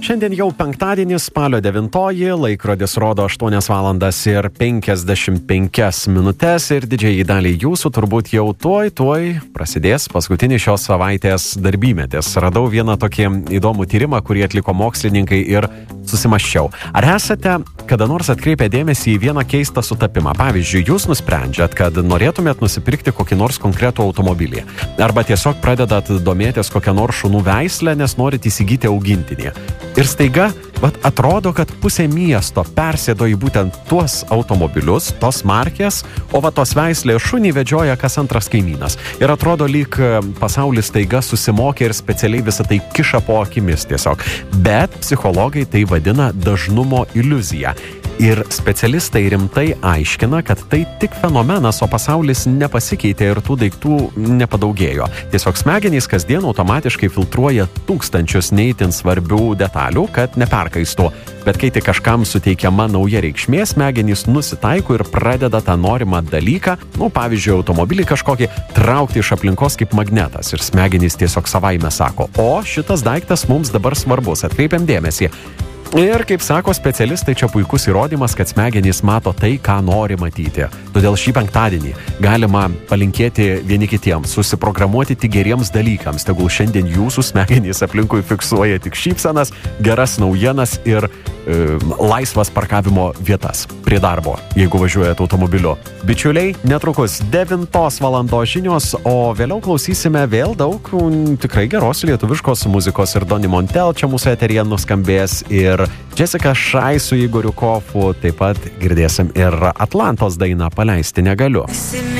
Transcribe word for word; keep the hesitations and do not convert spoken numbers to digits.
Šiandien jau penktadienis, spalio devintoji, laikrodis rodo aštuonias valandas ir penkiasdešimt penkias minutės ir didžiai daliai jūsų turbūt jau tuoj, tuoj prasidės paskutinis šios savaitės darbymetis. Radau vieną tokį įdomų tyrimą, kurį atliko mokslininkai ir susimaščiau. Ar esate kada nors atkreipę dėmesį į vieną keistą sutapimą? Pavyzdžiui, jūs nusprendžiat, kad norėtumėt nusipirkti kokį nors konkretų automobilį. Arba tiesiog pradedat domėtis kokią nors šunų veislę, nes norit įsigyti augintinį. Ir staiga, vat, atrodo, kad pusė miesto persėdo į būtent tuos automobilius, tos markės, o va tos veislės šunį vedžioja kas antras kaimynas. Ir atrodo, lyg pasaulis staiga susimokė ir specialiai visą tai kiša po akimis tiesiog. Bet psichologai tai vadina dažnumo iliuzija. Ir specialistai rimtai aiškina, kad tai tik fenomenas, o pasaulis nepasikeitė ir tų daiktų nepadaugėjo. Tiesiog smegenys kasdien automatiškai filtruoja tūkstančius neįtin svarbių detalių, kad neperkaistų. Bet kai tik kažkam suteikiama nauja reikšmė, smegenys nusitaiko ir pradeda tą norimą dalyką, nu, pavyzdžiui, automobilį kažkokį, traukti iš aplinkos kaip magnetas. Ir smegenys tiesiog savaime sako, o šitas daiktas mums dabar svarbus, atkreipiam dėmesį. Ir, kaip sako specialistai, čia puikus įrodymas, kad smegenys mato tai, ką nori matyti. Todėl šį penktadienį galima palinkėti vieni kitiems, susiprogramuoti tik geriems dalykams. Tegul šiandien jūsų smegenys aplinkui fiksuoja tik šypsenas, geras naujienas ir e, laisvas parkavimo vietas prie darbo, jeigu važiuojat automobiliu. Bičiuliai, netrukus devintos valandos žinios, o vėliau klausysime vėl daug m, tikrai geros lietuviškos muzikos ir Doni Montel čia mūsų eteryje nuskambės ir Jessica Shy su Igoriu Kofu, taip pat girdėsim ir Atlantos dainą Paleisti negaliu.